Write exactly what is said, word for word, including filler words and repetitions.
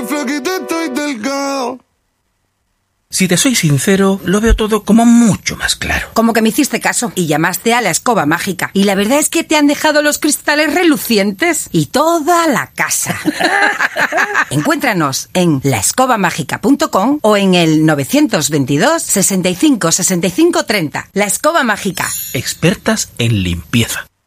flaquita, estoy delgado. Si te soy sincero, lo veo todo como mucho más claro. Como que me hiciste caso y llamaste a la escoba mágica. Y la verdad es que te han dejado los cristales relucientes y toda la casa. Encuéntranos en la escoba mágica punto com o en el nueve dos dos, sesenta y cinco, sesenta y cinco, treinta. La Escoba Mágica. Expertas en limpieza.